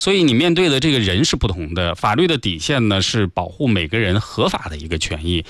所以你面对的这个人是不同的，法律的底线呢是保护每个人合法的一个权益，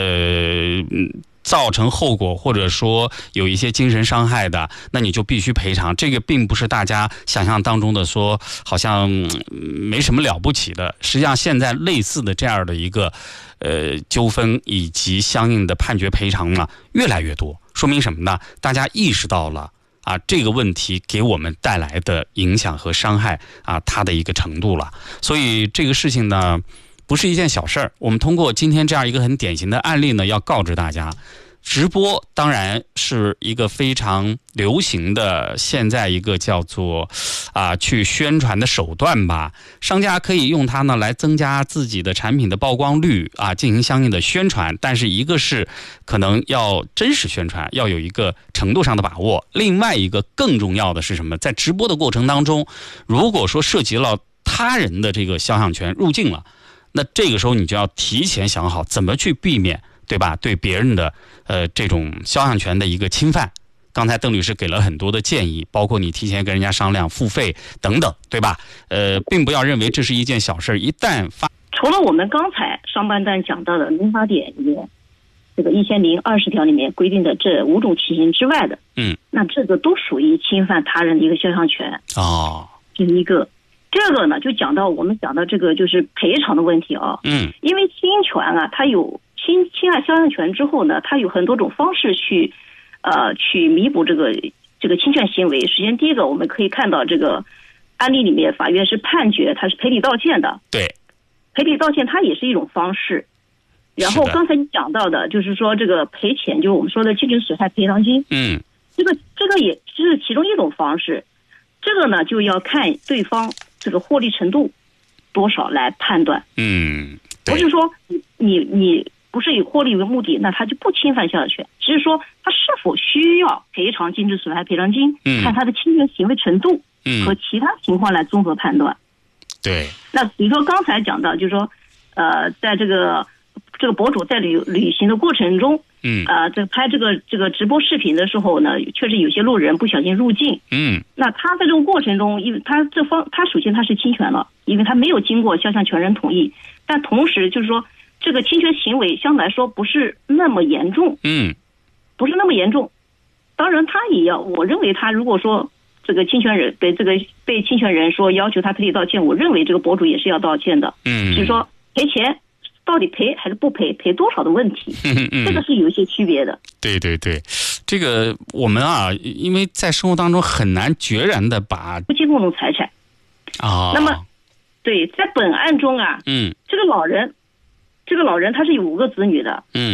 造成后果或者说有一些精神伤害的，那你就必须赔偿。这个并不是大家想象当中的说好像没什么了不起的。实际上现在类似的这样的一个纠纷以及相应的判决赔偿呢越来越多，说明什么呢？大家意识到了这个问题给我们带来的影响和伤害它的一个程度了。所以这个事情呢不是一件小事儿。我们通过今天这样一个很典型的案例呢，要告知大家，直播当然是一个非常流行的现在一个叫做去宣传的手段吧。商家可以用它呢来增加自己的产品的曝光率进行相应的宣传，但是一个是可能要真实宣传，要有一个程度上的把握。另外一个更重要的是什么？在直播的过程当中，如果说涉及了他人的这个肖像权入境了，那这个时候你就要提前想好怎么去避免，对吧？对别人的这种肖像权的一个侵犯。刚才邓律师给了很多的建议，包括你提前跟人家商量付费等等，对吧？并不要认为这是一件小事，一旦除了我们刚才上半段讲到的民法典里面这个1020条里面规定的这5种情形之外的，那这个都属于侵犯他人的一个肖像权这是一个。第二个呢，就我们讲到这个就是赔偿的问题因为侵权它有侵害肖像权之后呢，它有很多种方式去弥补这个侵权行为。首先第一个，我们可以看到这个案例里面法院是判决它是赔礼道歉的， 对， 赔礼道歉它也是一种方式。然后刚才你讲到的就是说这个赔钱，就是我们说的精神损害赔偿金，这个也是其中一种方式。这个呢就要看对方这个获利程度多少来判断。不是说你不是以获利为目的，那他就不侵犯肖像权，只是说他是否需要赔偿精神损害赔偿金，看他的侵权行为程度和其他情况来综合判断。 对。 那比如说刚才讲到，就是说在这个博主在旅行的过程中，拍这个直播视频的时候呢，确实有些路人不小心入境，那他在这种过程中，因为他首先他是侵权了，因为他没有经过肖像权人同意，但同时就是说这个侵权行为相对来说不是那么严重，不是那么严重。当然他也要，我认为他如果说这个侵权人对这个被侵权人说要求他赔礼道歉，我认为这个博主也是要道歉的，就是说赔钱到底赔还是不赔，赔多少的问题，这个是有一些区别的。 对对对，这个我们因为在生活当中很难决然的把夫妻共同财产那么对，在本案中这个老人他是有5个子女的，